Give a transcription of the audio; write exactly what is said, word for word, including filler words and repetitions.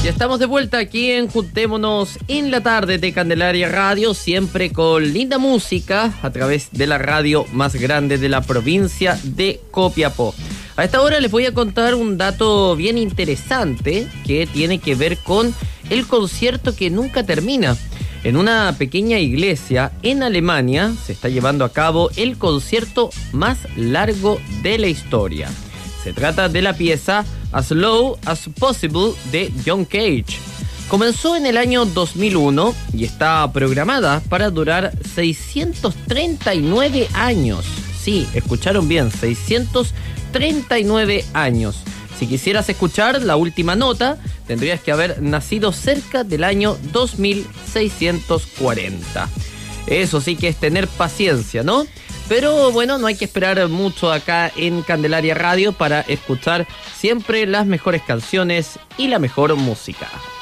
Ya estamos de vuelta aquí en Juntémonos en la tarde de Candelaria Radio, siempre con linda música a través de la radio más grande de la provincia de Copiapó. A esta hora les voy a contar un dato bien interesante que tiene que ver con el concierto que nunca termina. En una pequeña iglesia en Alemania se está llevando a cabo el concierto más largo de la historia. Se trata de la pieza As Low as Possible de John Cage. Comenzó en el año dos mil uno y está programada para durar seiscientos treinta y nueve años. Sí, escucharon bien, seiscientos treinta y nueve años. Si quisieras escuchar la última nota, tendrías que haber nacido cerca del año dos mil seiscientos cuarenta. Eso sí que es tener paciencia, ¿no? Pero bueno, no hay que esperar mucho acá en Candelaria Radio para escuchar siempre las mejores canciones y la mejor música.